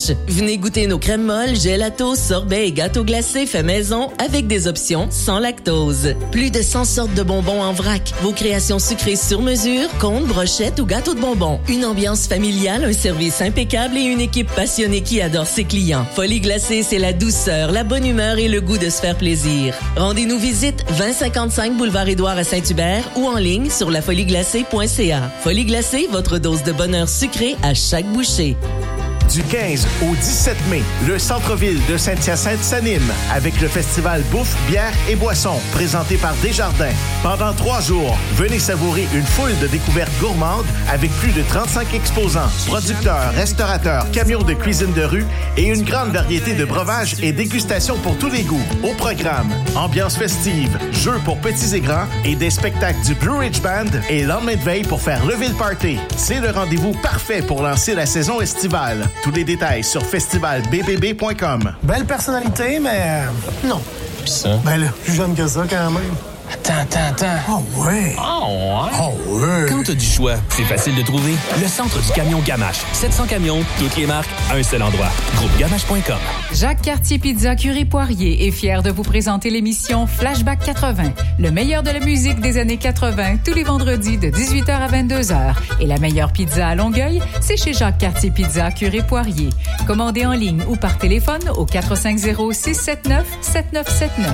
fraîche. Venez goûter nos crèmes molles, gelato, sorbets et gâteaux glacés faits maison avec des options sans lactose. Plus de 100 sortes de bonbons en vrac. Vos créations sucrées sur mesure, contes, brochettes ou gâteaux de bonbons. Une ambiance familiale, un service impeccable et une équipe passionnée qui adore ses clients. Folie glacée, c'est la douceur, la bonne humeur et le goût de se faire plaisir. Rendez-nous visite 2055 boulevard Édouard à Saint-Hubert ou en ligne sur lafolieglacée.ca. Folie glacée, votre dose de bonheur sucré à chaque bouchée. Du 15 au 17 mai, le centre-ville de Saint-Hyacinthe s'anime avec le festival Bouffe, bière et boissons, présenté par Desjardins. Pendant 3 jours, venez savourer une foule de découvertes gourmandes avec plus de 35 exposants, producteurs, restaurateurs, camions de cuisine de rue et une grande variété de breuvages et dégustations pour tous les goûts. Au programme, ambiance festive, jeux pour petits et grands et des spectacles du Blue Ridge Band et lendemain de veille pour faire lever le party. C'est le rendez-vous parfait pour lancer la saison estivale. Tous les détails sur festivalbbb.com. Belle personnalité, mais non. Pis ça? Ben là, plus jeune que ça quand même. Attends. Oh ouais. Oh ouais. Quand t'as du choix, c'est facile de trouver. Le centre du camion Gamache. 700 camions, toutes les marques, un seul endroit. Groupegamache.com. Jacques Cartier Pizza Curé Poirier est fier de vous présenter l'émission Flashback 80. Le meilleur de la musique des années 80, tous les vendredis de 18h à 22h. Et la meilleure pizza à Longueuil, c'est chez Jacques Cartier Pizza Curé Poirier. Commandez en ligne ou par téléphone au 450-679-7979.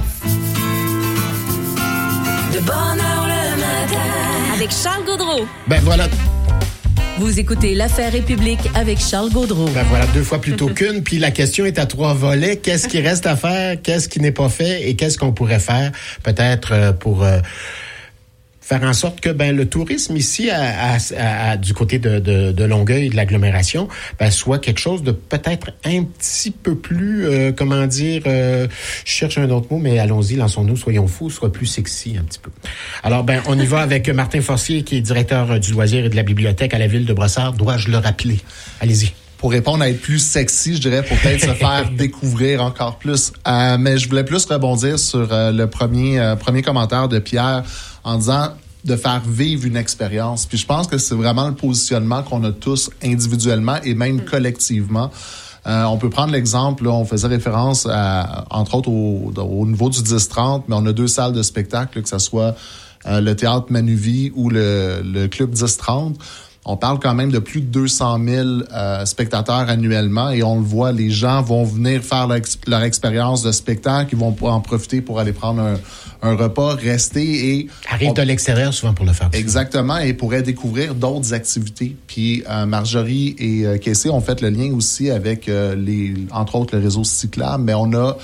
De bonne heure le matin. Avec Charles Gaudreau. Ben voilà. Vous écoutez L'Affaire est publique avec Charles Gaudreau. Ben voilà, 2 fois plutôt qu'une. Puis la question est à 3 volets. Qu'est-ce qui reste à faire? Qu'est-ce qui n'est pas fait? Et qu'est-ce qu'on pourrait faire peut-être pour faire en sorte que le tourisme ici du côté de Longueuil, de l'agglomération, soit quelque chose de peut-être un petit peu plus, je cherche un autre mot, mais allons-y, lançons-nous, soyons fous, soit plus sexy un petit peu. Alors, on y va avec Martin Forcier, qui est directeur du loisir et de la bibliothèque à la ville de Brossard. Dois-je le rappeler? Allez-y. Pour répondre à être plus sexy, je dirais, pour peut-être se faire découvrir encore plus. Mais je voulais plus rebondir sur le premier commentaire de Pierre en disant de faire vivre une expérience. Puis je pense que c'est vraiment le positionnement qu'on a tous individuellement et même collectivement. On peut prendre l'exemple, là, on faisait référence entre autres au niveau du 10-30, mais on a 2 salles de spectacle, que ce soit le Théâtre Manuvie ou le Club 10-30. On parle quand même de plus de 200 000 spectateurs annuellement et on le voit, les gens vont venir faire leur expérience de spectacle, ils vont en profiter pour aller prendre un repas, rester et... Arrivent de l'extérieur souvent pour le faire. Exactement, et pourraient découvrir d'autres activités. Puis Marjorie et Casey ont fait le lien aussi avec, entre autres, le réseau cyclable, mais on a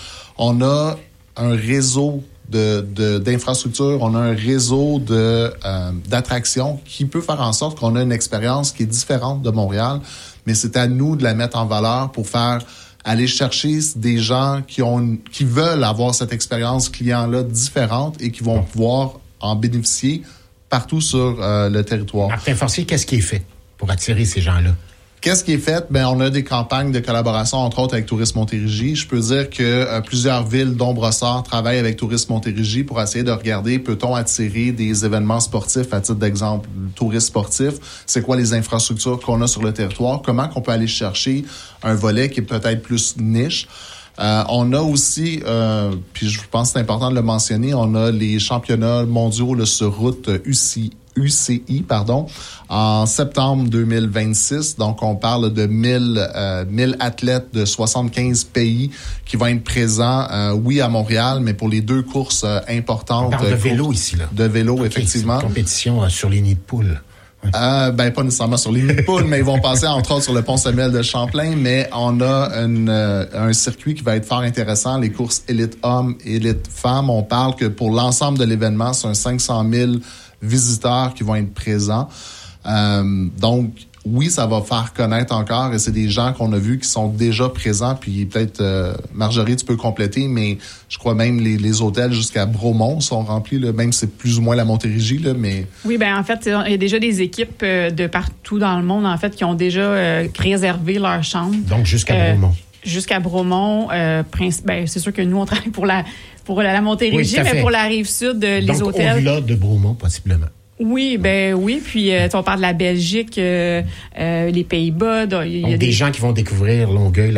un réseau d'infrastructures, on a un réseau d'attractions qui peut faire en sorte qu'on a une expérience qui est différente de Montréal, mais c'est à nous de la mettre en valeur pour aller chercher des gens qui veulent avoir cette expérience client-là différente et qui vont pouvoir en bénéficier partout sur le territoire. Martin Forcier, qu'est-ce qui est fait pour attirer ces gens-là? Qu'est-ce qui est fait? On a des campagnes de collaboration, entre autres, avec Tourisme Montérégie. Je peux dire que plusieurs villes, dont Brossard, travaillent avec Tourisme Montérégie pour essayer de regarder, peut-on attirer des événements sportifs, à titre d'exemple, tourisme sportif? C'est quoi les infrastructures qu'on a sur le territoire? Comment qu'on peut aller chercher un volet qui est peut-être plus niche? On a aussi, puis je pense que c'est important de le mentionner, on a les championnats mondiaux sur route UCI, en septembre 2026. Donc, on parle de 1000 athlètes de 75 pays qui vont être présents, oui, à Montréal, mais pour les 2 courses importantes. On parle de vélo ici, là. De vélo, effectivement. C'est une compétition sur les nids de poules. Ouais. Pas nécessairement sur les nids de poules, mais ils vont passer, entre autres, sur le pont Samuel de Champlain, mais on a un circuit qui va être fort intéressant, les courses élite hommes, élite femmes. On parle que pour l'ensemble de l'événement, c'est un 500 000 visiteurs qui vont être présents. Donc, oui, ça va faire connaître encore et c'est des gens qu'on a vus qui sont déjà présents. Puis peut-être, Marjorie, tu peux compléter, mais je crois même les hôtels jusqu'à Bromont sont remplis, là, même si c'est plus ou moins la Montérégie, là, mais... Oui, en fait, il y a déjà des équipes de partout dans le monde, en fait, qui ont déjà réservé leur chambre. Donc, jusqu'à Bromont. Jusqu'à Bromont, c'est sûr que nous, on travaille pour la Montérégie, oui, mais pour la Rive-Sud, les donc, hôtels... Donc, au-delà de Bromont, possiblement. Oui, oui. Puis, on parle de la Belgique, les Pays-Bas. Donc, des gens qui vont découvrir Longueuil,